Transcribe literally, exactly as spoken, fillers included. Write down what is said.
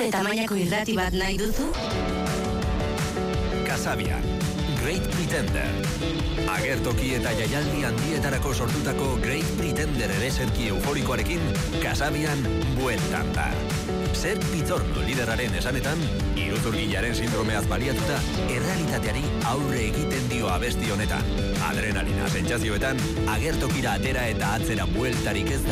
Zure tamainako irrati bat nahi duzu? Kasabian, Great Pretender. Agertoki eta jaialdi handietarako sortutako Great Pretender ereserki euforikoarekin Kasabian bueltan da. Zer Pitorno lideraren esanetan, iruzurgilaren sindromeaz baliatuta, errealitateari aurre egiten dio abesti honetan. Adrenalina sentsazioetan, agertokira atera eta atzera bueltarik ez da.